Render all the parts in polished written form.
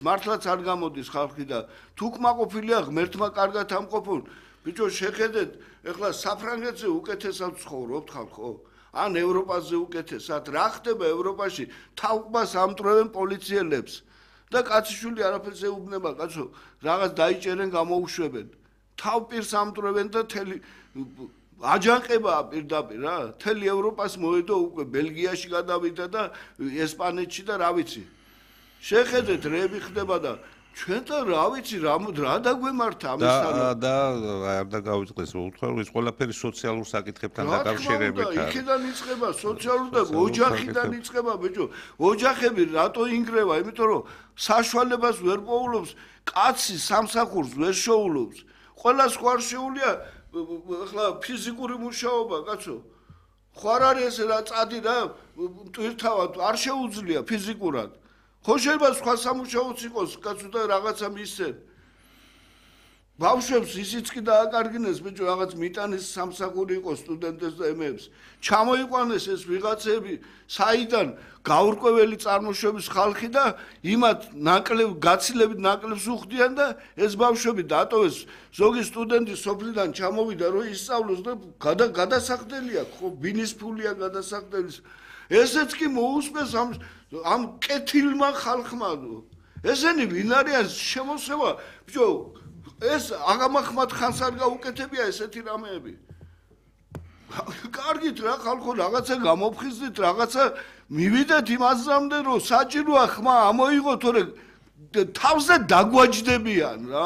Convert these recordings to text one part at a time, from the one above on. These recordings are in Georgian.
მართლაც არ გამოდის ხალხი და თუ კმაყოფილია ღმერთმა კარგად ამყოფონ. ბიჭო, შეხედეთ, ეხლა საფრანგეთზე უკეთესად ცხოვრობთ ხალხო? ან ევროპაზე უკეთესად? რა ხდება ევროპაში? თავყბას ამტვრევენ პოლიციელებს და კაციშვილი არაფერს ეუბნება, კაცო, რაღაც დაიჭერენ, გამოუშვებენ. თავპირს ამტვრევენ და თელი აჯანყებაა პირდაპირ რა. თელი ევროპას მოედო უკვე ბელგიაში გადავიდა და ესპანეთში და რა ვიცი. შეხედეთ, რები ხდება და ჩვენ და რა ვიცი, რა დაგვემართა ამისთან. და არ დაგავიწყდეს უცხოური ყველაფერი სოციალურ საკითხებთან დაკავშირებით არის. იქიდან იწყება სოციალურ და ოჯახიდან იწყება, ბიჭო. ოჯახები რატო ინგრევა? იმიტომ რომ საშუალებას ვერ პოულობს, კაცი სამსახურს ვერ შეულობს. ყველა სხვა არ შეუულია ახლა ფიზიკური მუშაობა, კაცო. ხარ არის ეს რა წადი რა ტვირთავად არ შეუძლია ფიზიკურად. ხო შეიძლება სხვა სამუშაოც იყოს, კაცო და რაღაცა მისცენ. ბავშვებს ისიც კი დააკარგინეს, ბიჭო, რაღაც მიტანის სამსახური იყოს სტუდენტებს და ემეებს. ჩამოიყვანეს ეს ვიღაცები, საიდან გაურკვეველი წარმოშობის ხალხი და იმათ გაცილებით ნაკლებს უხდიან და ეს ბავშვები დატოვეს. ზოგი სტუდენტი სოფლიდან ჩამოვიდა, რომ ისწავლოს და გადასახდელია, ხო, ბინის ფულია გადასახდელის. ესეც კი მოусმეს ამ კეთილმა ხალხმა. ესენი ვინ არიან შემოსევა, ბიჭო, ეს აღამახმად ხანს არ გაუკეთებია ესეთი რამეები. კარგით რა ხალხო, რაღაცა გამოფხიზდით, რაღაცა მივიდეთ იმასამდე, რომ საჭიროა ხმა ამოიღო, თორე თავზე დაგვაჯდებიან რა.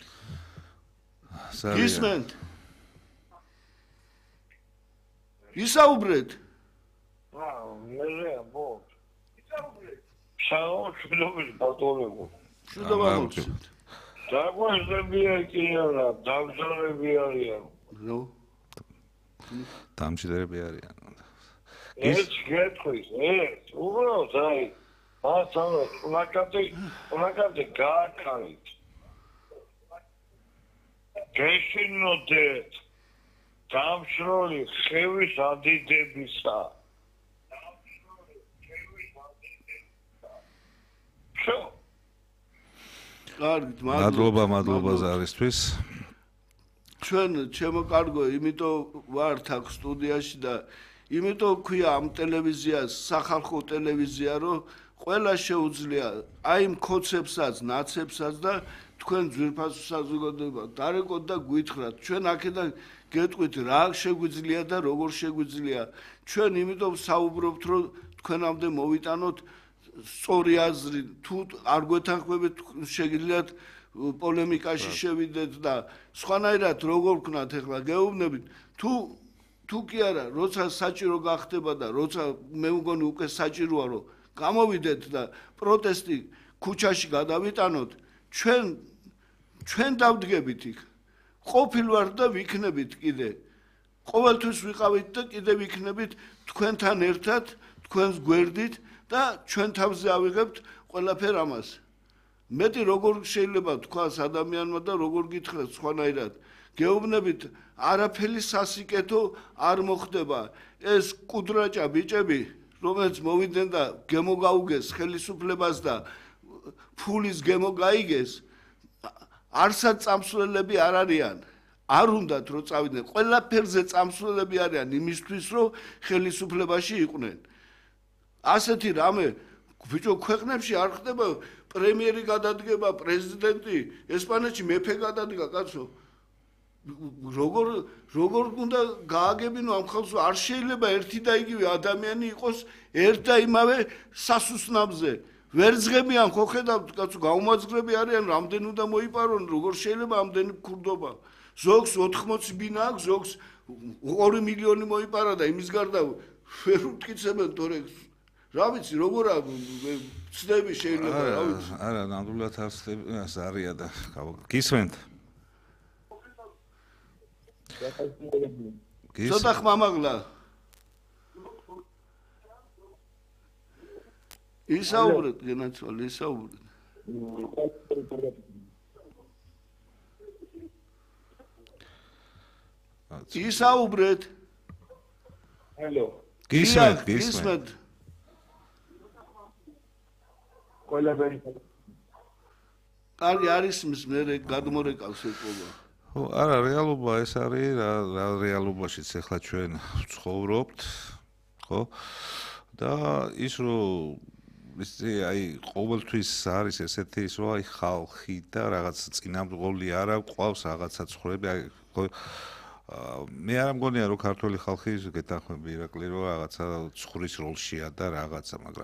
გისმენთ? ისაუბრეთ. შაოშვილობის ბატონებო. შუდობა მოგცეთ. დაგვაჟდებიან კი არა, დამჯერები არიან. ნუ დამჯერები არიან. ეს გეტყვის, ეს უბრალოდ აი, მასალა უნაკატი გააკარით. გეშინოდეთ დამშროლი ხევის ადიდებისა. მადლობა ზარისთვის. ჩვენ ჩემო კარგო, იმიტომ ვართ აქ სტუდიაში და იმიტომ ქვია ამ ტელევიზიას სახალხო ტელევიზია, რომ ყველა შეუძლია აი მკოცებსაც, ნაცებსაც და თქვენ ძვირფასო საზოგადოება დარეკოთ და გვითხრათ. ჩვენ აქედან გეტყვით რა შეგვიძლია და როგორ შეგვიძლია. ჩვენ იმიტომ საუბრობთ, რომ თქვენამდე მოვიტანოთ სწორი აზრი, თუ არ გვეთანხმებით შეგიძლიათ პოლემიკაში შევიდეთ და სხვანაირად როგორ ვქნათ ახლა გეუბნებით, თუ კი არა, როცა საჭირო გახდება და როცა მე მგონი უკვე საჭიროა, რომ გამოვიდეთ და პროტესტი ქუჩაში გადავიტანოთ, ჩვენ დავდგებით იქ. ყოფილ ვართ და ვიქნებით კიდე. ყოველთვის ვიყავით და კიდე ვიქნებით თქვენთან ერთად, თქვენს გვერდით და ჩვენ თავზე ავიღებთ ყველაფერ ამას. მეტი როგორ შეიძლება თქვას ადამიანმა და როგორ გითხრათ სხვანაირად. გეუბნებით, არაფერი სასიკეთო არ მოხდება. ეს კუდრაჭა ბიჭები, რომელიც მოვიდნენ და გემოგაუგეს ხელისუფლებას და ფულის გემო გაიგეს, არსად წამსვლელები არ არიან. არ უნდათ რომ წავიდნენ. ყველაფერზე წამსვლელები არიან იმისთვის, რომ ხელისუფლებაში იყვნენ. ასეთი რამე ბიჭო ქვეყნებში არ ხდება, პრემიერი გადადგება, პრეზიდენტი, ესპანეთში მეფე გადადგა, კაცო. როგორ უნდა გააგებინო ამ ხალხს, არ შეიძლება ერთი და იგივე ადამიანი იყოს ერთ და იმავე სასუსნამზე. ვერ ძღებიან, ხო ხედავთ, კაცო, გაუმაძღრები არიან, რამდენი უნდა მოიპარონ, როგორ შეიძლება ამდენი მკურდობა. ზოგს 80 ბინა აქვს, ზოგს 2 მილიონი მოიპარა და იმის გარდა ვერ უთკიცებენ თორე რა ვიცი, როგორა ცდები შეიძლება, რა ვიცი. არა, ნამდვილად არც არია და გისმენთ? ცოტა ხმამაღლა. ისაუბრეთ, გენაცვალე, ისაუბრეთ. ისაუბრეთ. ჰელო. გისმენთ. კარგი არის მის მე გადმორეკავს ეთყობა. ხო, არა, რეალობა ეს არის, რა რეალობაშიც ახლა ჩვენ ვცხოვრობთ, ხო? და ის რომ აი ყოველთვის არის ესეთი ის რომ აი ხალხი და რაღაც წინამძღოლი არა ყავს რაღაცა ცხოვრები აი მე არ მგონია რომ ქართული ხალხი გეთანხმები ირაკლი რომ რაღაცა ცხრის როლშია და რაღაცა მაგრამ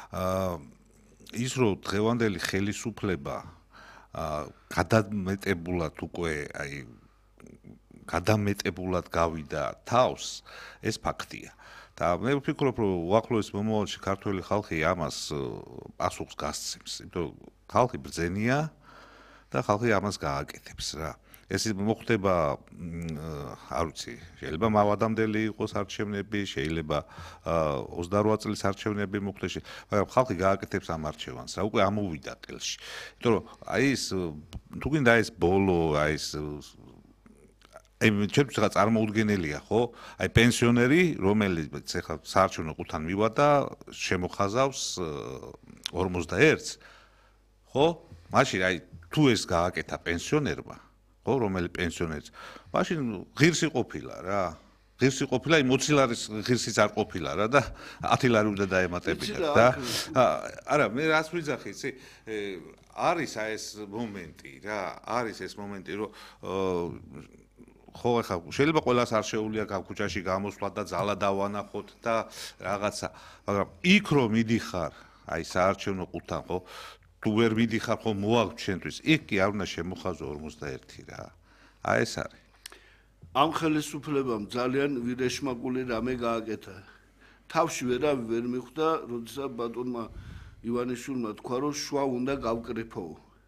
ის რომ დღევანდელი ხელისუფლება გადამეტებულად უკვე აი გადამეტებულად გავიდა თავს ეს ფაქტია და მე ვფიქრობ რომ უახლოეს მომავალში ქართული ხალხი ამას პასუხს გასცემს იმიტომ ხალხი ბრძენია და ხალხი ამას გააკეთებს რა ეს მოხდება არ ვიცი შეიძლება მავადამდელი იყოს არჩევნები შეიძლება 28 წლის არჩევნები მოხდეს მაგრამ ხალხი გააკეთებს ამ არჩევანს რა უკვე ამოვიდა ყელში იმიტომ რომ აი ეს თუ გინდა ეს ბოლო აი ეს აი ჩემთვის რა წარმოუდგენელია ხო აი პენსიონერი რომელიც ეხლა საარჩევნო ყუთან მივადა შემოხაზავს 41-ს ხო მაშინ აი თუ ეს გააკეთა პენსიონერმა ხო რომელი პენსიონერიც მაშინ ღირსი ყოფილა რა ღირსი ყოფილა იმ 20 ლარის ღირსიც არ ყოფილა რა და 10 ლარი უნდა დაემატებინა და არა მე რას ვიძახი იცი არის აი ეს მომენტი რა არის ეს მომენტი რომ ხო ახლა შეიძლება ყველას არ შეუძლია ქუჩაში გამოსვლა და ძალა დავანახოთ და რაღაცა მაგრამ იქ რომ მიდიხარ აი საარჩევნო ყუთან ხო თუ ვერ მიდიხარ ხო მოაქვს ჩვენთვის იქ კი არ უნდა შემოხაზო 41 რა აი ეს არის ამ ხელისუფლებამ ძალიან ვირეშმაკული რამე გააკეთა თავში ვერავი ვერ მიხვდა როდესაც ბატონმა ივანიშვილმა თქვა რომ შვა უნდა გავკრიფო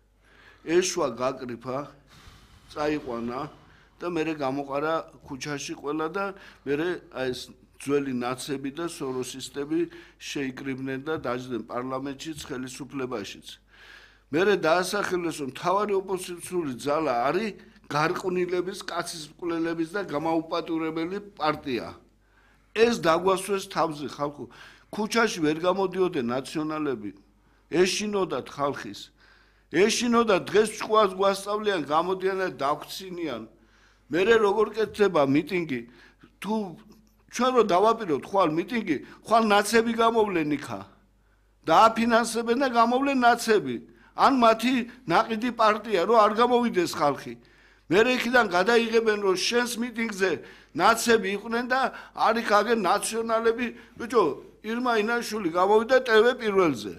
ეს შვა გაკრიფა წაიყვანა და მერე გამოყარა ქუჩაში ყველა და მერე აი ეს ძველი ნაცები და სოროსისტები შეიკრიბნენ და დაждდნენ პარლამენტშიც ხელისუფლებაშიც მერე დაასახელეს რომ მთავარი ოპოზიციური ძალა არის გარყვნილების კაცის მკვლელების და გამაუპატურებელი პარტია ეს დაგვასვეს თავზე ხალხო ქუჩაში ვერ გამოდიოდნენ ნაციონალები ეშინოდათ ხალხის ეშინოდა დღეს ჭკუას გვასწავლიან გამოდიან და დაგვრცინიან მერე როგორ კეთდება მიტინგი თუ ჩვენ რო დავაპიროთ ხვალ მიტინგი ხვალ ნაცები გამოვლენ იქა დააფინანსებენ და გამოვლენ ნაცები ან მათი ნაყიდი პარტია რო არ გამოვიდეს ხალხი მერე იქიდან გადაიღებენ რომ შენს მიტინგზე ნაცები იყვნენ და არ იქ აგენ ნაციონალები ბიჭო ირმა ინაშვილი გამოვიდა ტევ პირველზე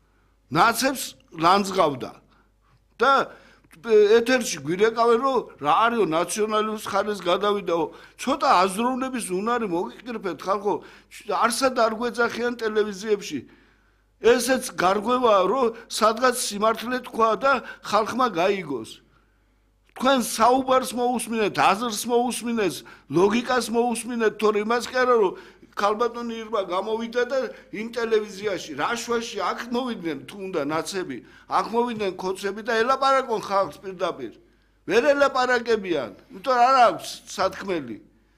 ნაცებს ლანძღავდა და ეთერში გვირეკავენ რომ რა არისო ნაციონალიზმის ხარეს გადავიდაო ცოტა აზროვნების უნარი მოგიკრიფეთ ხალხო არსად არ გვეძახიან ტელევიზიებში ესეც გარღვევაა რომ სადღაც სიმართლე თქვა და ხალხმა გაიგოს თქვენ საუბარს მოусმინეთ აზრს მოусმინეთ ლოგიკას მოусმინეთ თორე იმას კი არა რომ ქალბატონი ირმა გამოვიდა და იმ ტელევიზიაში რაშვაში აქ მოვიდნენ თუ უნდა ნაცები აქ მოვიდნენ ქოცები და ელაპარაკონ ხალხს პირდაპირ ვერ ელაპარაკებიან იმიტომ არ აქვს სათქმელი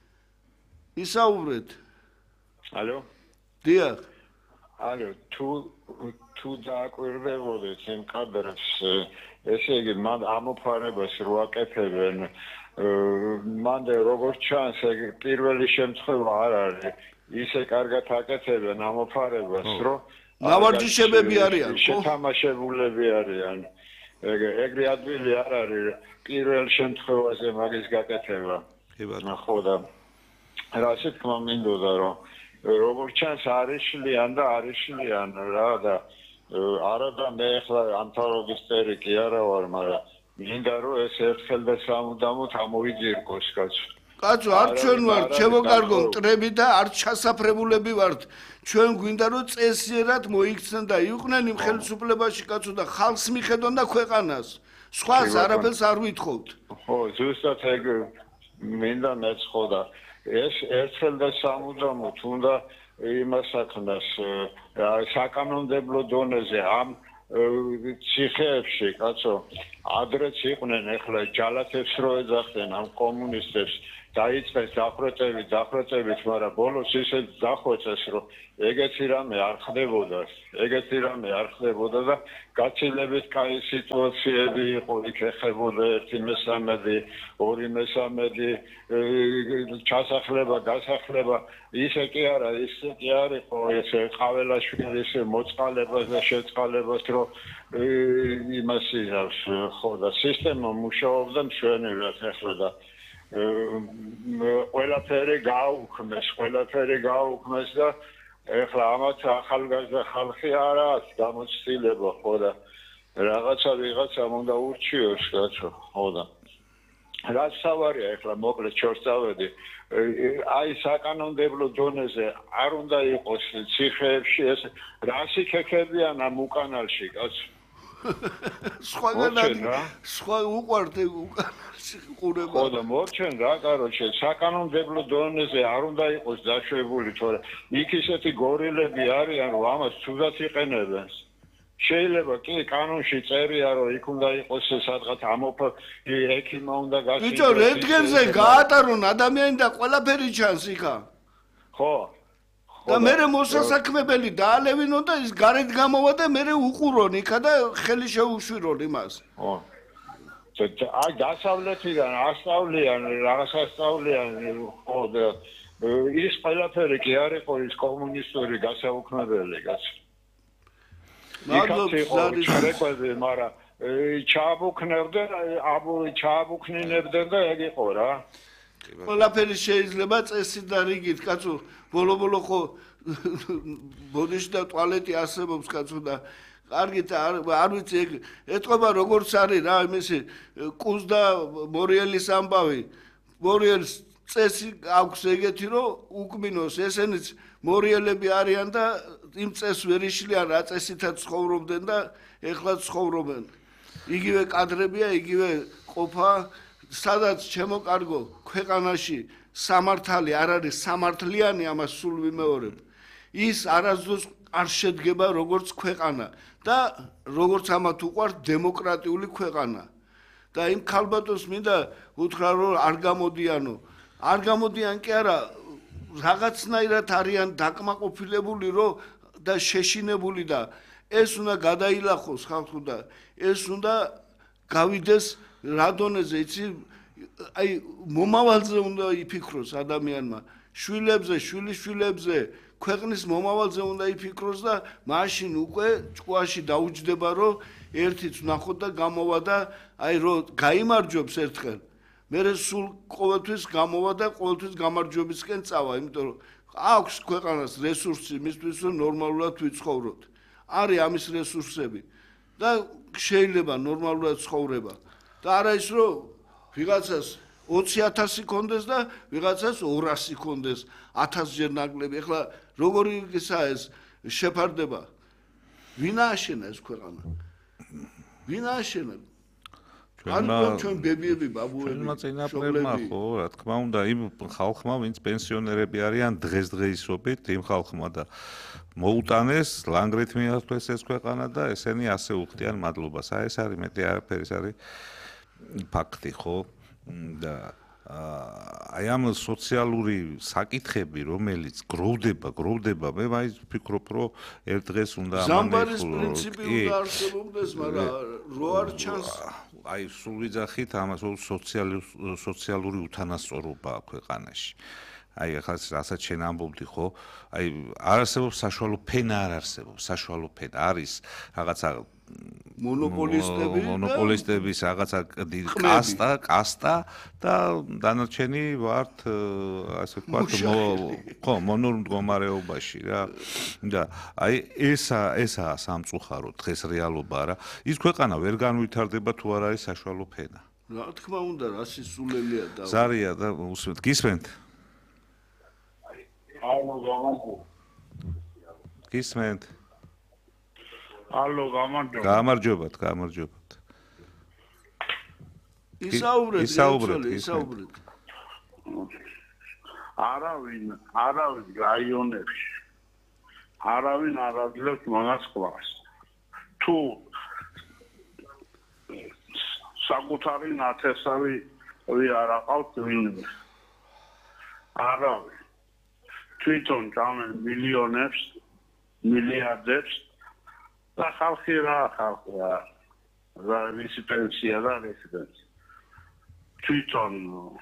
ისაუბრეთ ალო დიახ ალო თუ დააკვირდებოდეთ იმ კადრებს ესე იგი მან ამოფარებას რო აკეთებენ მანდ როგორც ჩანს პირველი შემთხვევა არ არის ისე კარგად აკეთებენ ამოფარებას რომ ნავარჯიშებები არიან ხო შეთამაშებულები არიან ეგრე ადვილი არ არის პირველ შემთხვევაზე მაგის გაკეთება ხო და რა თქმა მინდოდა რომ როგორც ჩანს არიშლიან და არიშლიან რა და არა და მე ახლა ამთავრობის წერი კი არა ვარ მაგრამ მინდა რომ ეს ერთხელ და სამუდამოდ ამოვიძირკოს კაცო არ ჩვენ ვართ ჩემო კარგო მტრები და არ ჩასაფრებულები ვართ ჩვენ გვინდა რომ წესიერად მოიქცნენ და იყვნენ იმ ხელისუფლებაში კაცო და ხალხს მიხედონ და ქვეყანას სხვას არაფერს არ ვითხოვთ ხო ზუსტად ეგ მინდა მეცხო და ეს ერთხელ და სამუდამოდ უნდა იმას საქმეს საკანონმდებლო დონეზე ამ ციხეებში კაცო ადრეც იყვნენ ახლა ჯალათებს რო ეძახდნენ ამ კომუნისტებს დაიწყეს დახრწებით, მაგრამ ბოლოს ისე დახვეწეს, რომ ეგეთი რამე არ ხდებოდა და გაცილებით კაი სიტუაციები იყო, იქ ეხებოდა 1/13, 2/13, ჩასახლება, გასახლება, ისე კი არ იყო ესე ყაველაშვილის მოწყალებას და შეწყალებას, რომ იმას იზავს, ხო და სისტემა მუშაობდა მშვენივრად ახლა და ყველაფერი გააუქმეს და ეხლა ამათ ახალგაზრდა ხალხი არა აქვს გამოცდილება, ხო და ვიღაცამ უნდა ურჩიოს, კაცო, ხო და რაც სავარია ეხლა მოკლედ შორს წავედი, აი საკანონმდებლო დონეზე არ უნდა იყოს ციხეებში ეს რასი ქექებიან ამ უკანალში, კაცო. სხვა უყვართ უკანალში ყურება. ხო და მორჩენ რა, კაროჩე, საკანონმდებლო დონეზე არ უნდა იყოს დაშვებული, თორე იქ ისეთი გორილები არიან, რომ ამას ცუდად იყენებენ. შეიძლება კი კანონში წერია, რომ იქ უნდა იყოს სადღაც ექიმა უნდა გასცეს. ბიჭო, რენტგენზე გაატარონ ადამიანი და ყველაფერი ჩანს იქა. ხო. და მერე მოსასაქმებელი დაალევინონ და ის გარეთ გამოვა და მერე უყურონ იქა და ხელი შეუშვირონ იმას. ხო. აი დასავლეთიდან ასწავლიან, რაღაც ასწავლიან, ხო და ის ყველაფერი კი არ იყო ის კომუნისტური გასაუქმებელი, კაცო. მაგრამ ჩააბუქნინებდნენ და ეგ იყო რა. ყველაფერი შეიძლება წესით და რიგით, კაცო, ბოლო ხო ბოდიში და ტუალეტი არსებობს, კაცო და კარგით არ ვიცი ეგ ეტყობა როგორც არის რა, იმისი კუს და მორიელის ამბავი. მორიელს წესი აქვს ეგეთი, რომ უკმინოს, ესენიც მორიელები არიან და იმ წესს ვერ იშლიან, რა წესითაც ცხოვრობდნენ და ეხლა ცხოვრობენ. იგივე კადრებია, იგივე ყოფა, სადაც ჩემო კარგო, ქვეყანაში სამართალი არ არის სამართლიანი, ამას სულ ვიმეორებ. ის არასდროს არ შედგება როგორც ქვეყანა და როგორც ამათ უყვართ დემოკრატიული ქვეყანა. და იმ ქალბატონს მინდა უთხრა, რომ არ გამოდიანო. არ გამოდიან კი არა, რაღაცნაირად არიან დაკმაყოფილებული და შეშინებული და ეს უნდა გადაილახოს ხალხო და ეს უნდა გავიდეს რა დონეზე, იცი, აი მომავალზე უნდა იფიქროს ადამიანმა, შვილებზე, ქვეყნის მომავალზე უნდა იფიქროს და მაშინ უკვე ჭკუაში დაუჯდება, რომ ერთიც ვნახოთ და გამოვა და აი რომ გაიმარჯვებს ერთხელ. მერე სულ ყოველთვის გამოვა და ყოველთვის გამარჯვებისკენ წავა, იმიტომ რომ აქვს ქვეყანას რესურსი მისთვის, რომ ნორმალურად ვიცხოვროთ. არის ამის რესურსები და შეიძლება ნორმალურად ცხოვრება. და არა ის რომ ვიღაცას 20,000 კონდეს და ვიღაცას 200 კონდეს 1000-ჯერ ნაკლები. ეხლა როგორი ისაა ეს შეფარდება? ვინ ააშენა ეს ქვეყანა? ვინ ააშენა? ჩვენ ბებიები, ბაბუები, ჩვენმა წინაპრებმა ხო, რა თქმა უნდა, იმ ხალხმა, ვინც პენსიონერები არიან დღესდღეობით, იმ ხალხმა და მოუტანეს, ლანგრით მიართვეს ეს ქვეყანა და ესენი ასე უხდიან მადლობას. აი ეს არის მეტი არაფერი, ეს არის ფაქტი, ხო? და აი ამ სოციალური საკითხები, რომელიც გროვდება, მე მაინც ვფიქრობ, რომ ერთ დღეს უნდა ზამბარის პრინციპი უნდა არსებობდეს, მაგრამ რო არ ჩანს აი სულ ვიძახით ამას სოციალური უთანასწორობა ქვეყანაში. აი ახლა რასაც შენ ამბობდი, ხო? აი არ არსებობს საშუალო ფენა, არ არსებობს საშუალო ფენა. არის რაღაცა მონოპოლისტების რაღაცა კასტა და დანარჩენი ვართ ასე ვთქვათ ხო მონურ მდგომარეობაში რა და აი ესაა სამწუხარო დღეს რეალობა რა ის ქვეყანა ვერ განვითარდება თუ არ არის საშუალო ფენა რა თქმა უნდა რა სისულელია და ზარია და უსმენთ გისმენთ გისმენთ ალო გამარჯობათ ისაუბრეთ არავინ რაიონებში არავინ არ აძლევს მონაცვლას თუ საკუთარი ნათესავი არ აყავთ ვინმე არა თვითონ წამენ მილიონებს მილიარდებს და ხალხი რა ვიცი პენსია და რესპენსია თვითონ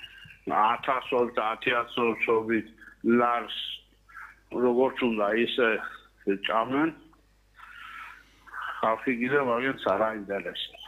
1000-1000-ობით ლარს როგორც უნდა ისე წამენ ხალხი კიდევ მაგას არ აინტერესებს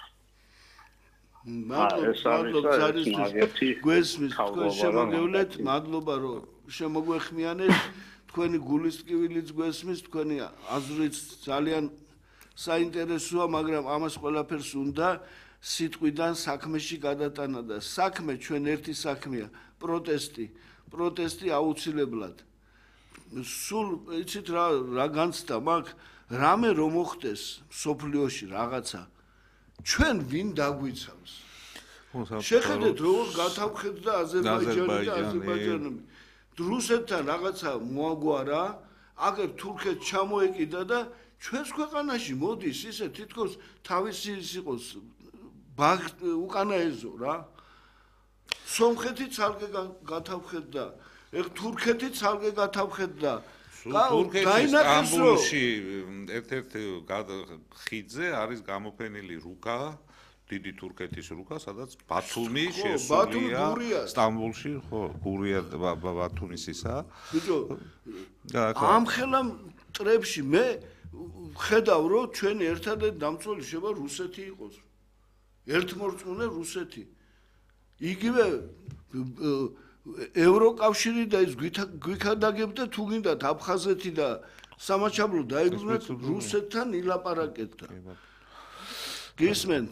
გვესმის შემოგევლეთ მადლობა რომ შემოგვეხმიანეთ თქვენი გულის ტკივილიც გვესმის თქვენი აზრიც ძალიან საინტერესოა მაგრამ ამას ყველაფერს უნდა სიტყვიდან საქმეში გადატანა და საქმე ჩვენ ერთი საქმეა პროტესტი აუცილებლად სულ იცით რა განცდა მაქვს რამე რომ მოხდეს სოფლიოში რაღაცა ჩვენ ვინ დაგვიცავს შეხედეთ როგორ გათავხედდა აზერბაიჯანი და აზერბაიჯანები რუსეთთან რაღაცა მოაგვარა აგერ თურქეთს ჩამოეკიდა და ჩვენს ქვეყანაში მოდის ისე თითქოს თავისი ის იყოს უკანა ეზო რა სომხეთი ცალკე გათავხედდა ეხ თურქეთი ცალკე გათავხედდა სტამბოლში ერთ-ერთ ხიდზე არის გამოფენილი რუკა დიდი თურქეთის რუკა სადაც ბათუმი შესულია სტამბოლში ხო გურია ბათუმის ისა ბიჭო ამ ხელა მტრებში მე ხედავ რომ ჩვენი ერთადერთი დამცველი შევა რუსეთი იყოს ერთმორწმუნე რუსეთი იგივე ევროკავშირი და ის გვიქადაგებდა თუ გინდათ აფხაზეთი და სამაჩაბლო დაიბრუნეთ რუსეთთან ილაპარაკეთ. გისმენთ?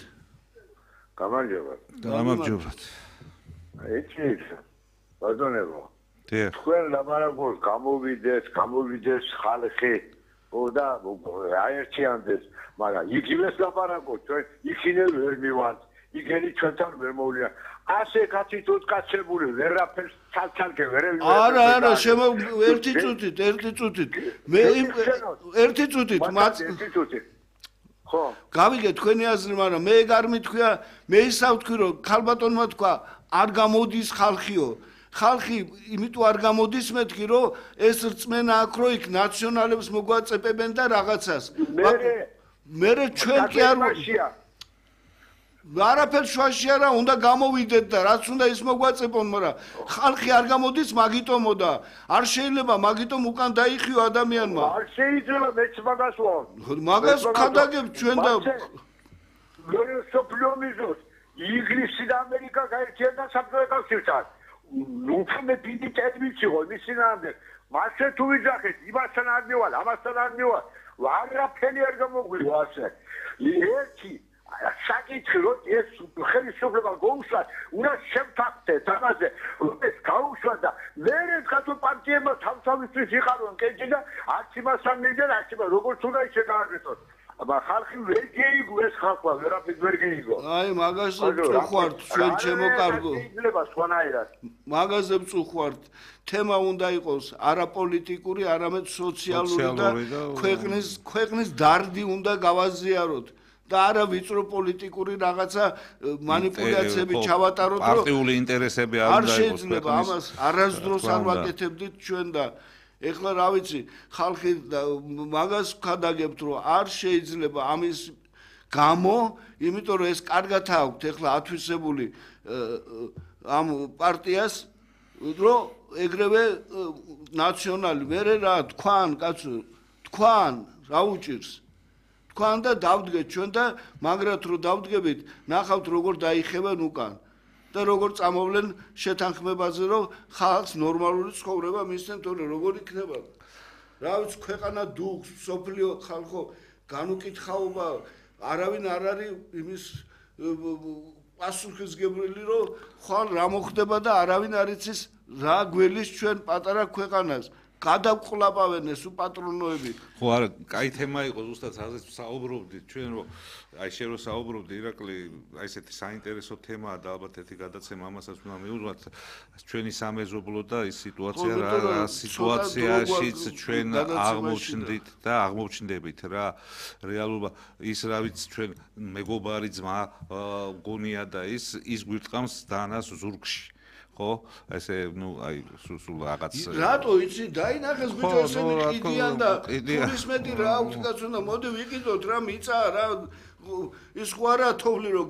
გამარჯობათ. ეჩის ბაზონებო. თქვენ ლაპარაკობს გამოვიდეს ხალხი და აერთიანდეს, მაგრამ იგივეს ლაპარაკობს ჩვენ იქინე ვერ მივართ. იგენი ჩვენთან ვერ მოვლია. ასე კაცით უთკაცებული ვერაფერს ცალ-ცალკე ვერ ევიდა. არა, ერთი წუთით. მე ერთი წუთით ხო. გავიგე თქვენი აზრი, მაგრამ მე ეგ არ მithქვია, მე ისავ თქვი რომ ქალბატონმა თქვა არ გამოდის ხალხიო. ხალხი იმიტომ არ გამოდის მეთქი რომ ეს რწმენა აქ რო იქ ნაციონალებს მოგვაწეპებენ და რაღაცას. მე ჩვენ კი არ არაფერ შუაში არა უნდა გამოვიდეთ და რაც უნდა ის მოგვაწეპონ, მაგრამ ხალხი არ გამოდის მაგიტომო და არ შეიძლება მაგიტომ უკან დაიხიო ადამიანმა. არ შეიძლება მეც მაგას ვარ. მაგას ხადაგებ ჩვენ და სოფლიომიზოს ინგლისი და ამერიკა გაერთიანდა საბჭოთა კავშირთან. ნუხმე დიდი ტერმინი იყო მისი ნამდვილ. მასე თუ ვიძახეთ, იმასთან არ მივალ, ამასთან არ მივალ. არაფერი არ გამოგვივა ასე. ერთი საკითხი რომ ეს ხელისუფლება გაუშვათ, უნდა შევთანხმდეთ ამაზე, ეს გაუშვათ და მერე კაცო პარტიებმა თავთავისთვის იყარონ კეჭი და არც იმას არ მიგდენ, არც იმას როგორც უნდა ისე გააკეთონ. აბა ხალხი ვერ გეიგო ეს ხალხმა, ვერაფერს ვერ გეიგო. აი მაგაზე წუხვართ ჩვენ ჩემოკარგო. შეიძლება სხვანაირად. მაგაზე წუხვართ. თემა უნდა იყოს არაპოლიტიკური, არამედ სოციალური და ქვეყნის დარდი უნდა გავაზიაროთ. და არა ვიწრო პოლიტიკური რაღაცა манипуляციები ჩავატაროთ რომ პარტიული ინტერესები არ უნდა იყოს. არ შეიძლება ამას არასდროს არ ვაკეთებდით ჩვენ და ეხლა რა ვიცი ხალხი მაგას ვქადაგებთ რომ არ შეიძლება ამის გამო, იმიტომ რომ ეს კარგად აქვთ ეხლა ათვისებული ამ პარტიას რომ ეგრევე ნაციონალი მერე რა თქვან კაცო თქვან რა უჭირს თქვენ და დავდგეთ ჩვენ და მაგრად რო დავდგებით ნახავთ როგორ დაიხევენ უკან და როგორ წამოვლენ შეთანხმებაზე რომ ხალხს ნორმალური ცხოვრება მისცენ თორე როგორ იქნება რა ვიცი ქვეყანა დუქს სოფლიო ხალხო განუკითხაობა არავინ არ არის იმის პასუხისმგებელი რომ ხვალ რა მოხდება და არავინ არ იცის რა გველის ჩვენ პატარა ქვეყანას გადავყლაპავენ ეს უპატრონოები. ხო არა, კაი თემა იყო ზუსტად ასეც საუბრობდით ჩვენ რომ აი შენ რომ საუბრობდი ირაკლი, აი ესეთი საინტერესო თემაა და ალბათ ერთი გადაცემა ამასაც უნდა მივუძღვათ ჩვენი სამეზობლო და ის სიტუაცია რა სიტუაციაშიც ჩვენ აღმოჩნდით და აღმოჩნდებით რა რეალობა ის რა ვიცი ჩვენ მეგობარი ძმა გონია და ის გვირტყამს დანას ზურგში. ხო ესე ნუ აი სულ რაღაც რატო იცი დაინახეს ბიჭო ესენი ყიდიან და ფულის მეტი რა აქვს კაცო და მოდი ვიყიდოთ რა მიწა რა ის ხო არა თოვლი რომ